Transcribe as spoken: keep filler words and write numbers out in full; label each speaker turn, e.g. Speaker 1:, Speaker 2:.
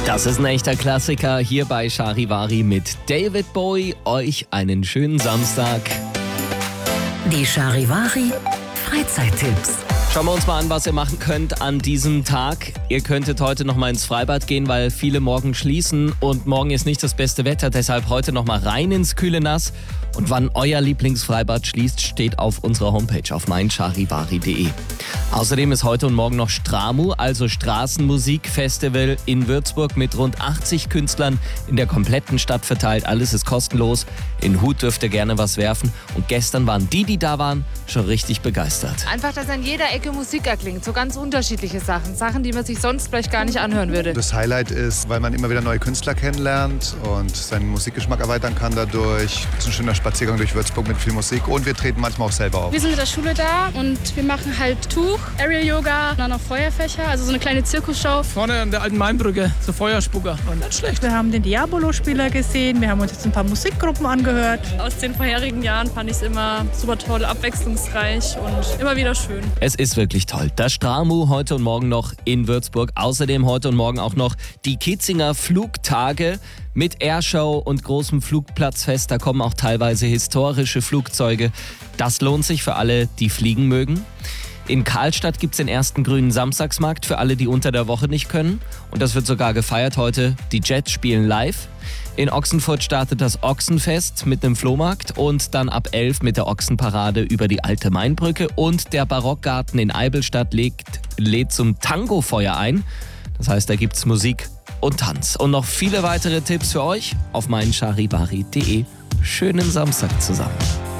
Speaker 1: Das ist ein echter Klassiker hier bei Charivari mit David Bowie. Euch einen schönen Samstag.
Speaker 2: Die Charivari Freizeittipps.
Speaker 1: Schauen wir uns mal an, was ihr machen könnt an diesem Tag. Ihr könntet heute noch mal ins Freibad gehen, weil viele morgen schließen und morgen ist nicht das beste Wetter. Deshalb heute noch mal rein ins kühle Nass. Und wann euer Lieblingsfreibad schließt, steht auf unserer Homepage auf mein charivari punkt de. Außerdem ist heute und morgen noch Stramu, also Straßenmusikfestival in Würzburg mit rund achtzig Künstlern in der kompletten Stadt verteilt. Alles ist kostenlos. In Hut dürft ihr gerne was werfen. Und gestern waren die, die da waren, schon richtig begeistert.
Speaker 3: Einfach, dass an jeder Ecke Musik erklingt. So ganz unterschiedliche Sachen. Sachen, die man sich sonst vielleicht gar nicht anhören würde.
Speaker 4: Das Highlight ist, weil man immer wieder neue Künstler kennenlernt und seinen Musikgeschmack erweitern kann dadurch. Es ist ein schöner Spaziergang durch Würzburg mit viel Musik und wir treten manchmal auch selber auf.
Speaker 5: Wir sind mit der Schule da und wir machen halt Tuch, Aerial Yoga, dann noch Feuerfächer, also so eine kleine Zirkusshow.
Speaker 6: Vorne an der alten Mainbrücke, so Feuerspucker. Und nicht schlecht.
Speaker 7: Wir haben den Diabolo-Spieler gesehen, wir haben uns jetzt ein paar Musikgruppen angehört.
Speaker 5: Aus den vorherigen Jahren fand ich es immer super toll, abwechslungsreich und immer wieder schön.
Speaker 1: Es ist wirklich toll. Das Stramu heute und morgen noch in Würzburg. Außerdem heute und morgen auch noch die Kitzinger Flugtage mit Airshow und großem Flugplatzfest. Da kommen auch teilweise historische Flugzeuge. Das lohnt sich für alle, die fliegen mögen. In Karlstadt gibt es den ersten grünen Samstagsmarkt für alle, die unter der Woche nicht können. Und das wird sogar gefeiert heute. Die Jets spielen live. In Ochsenfurt startet das Ochsenfest mit einem Flohmarkt und dann ab elf mit der Ochsenparade über die alte Mainbrücke. Und der Barockgarten in Eibelstadt legt, lädt zum Tangofeuer ein. Das heißt, da gibt's Musik und Tanz. Und noch viele weitere Tipps für euch auf mein charivari punkt de. Schönen Samstag zusammen.